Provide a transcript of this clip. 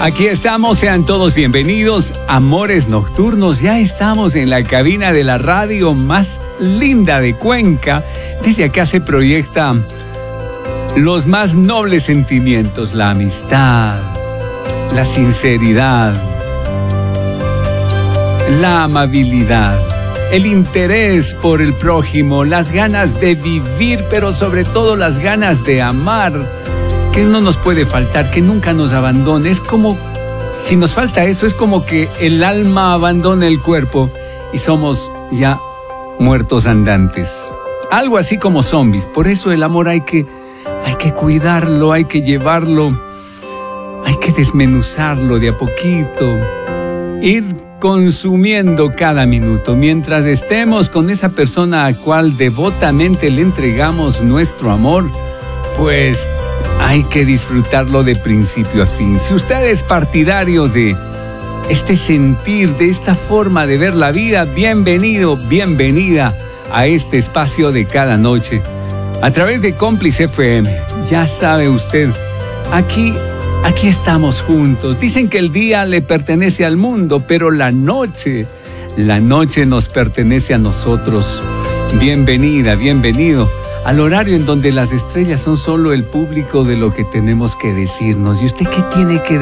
Aquí estamos, sean todos bienvenidos, amores nocturnos. Ya estamos en la cabina de la radio más linda de Cuenca. Desde acá se proyecta los más nobles sentimientos, la amistad, la sinceridad, la amabilidad, el interés por el prójimo, las ganas de vivir, pero sobre todo las ganas de amar, que no nos puede faltar, que nunca nos abandone. Es como, si nos falta eso, es como que el alma abandona el cuerpo y somos ya muertos andantes. Algo así como zombies. Por eso el amor hay que cuidarlo, hay que llevarlo, hay que desmenuzarlo de a poquito, ir consumiendo cada minuto. Mientras estemos con esa persona a cual devotamente le entregamos nuestro amor, pues hay que disfrutarlo de principio a fin. Si usted es partidario de este sentir, de esta forma de ver la vida, bienvenido, bienvenida a este espacio de cada noche a través de Cómplice FM. Ya sabe usted, aquí estamos juntos. Dicen que el día le pertenece al mundo, pero la noche nos pertenece a nosotros. Bienvenida, bienvenido al horario en donde las estrellas son solo el público de lo que tenemos que decirnos. ¿Y usted qué tiene que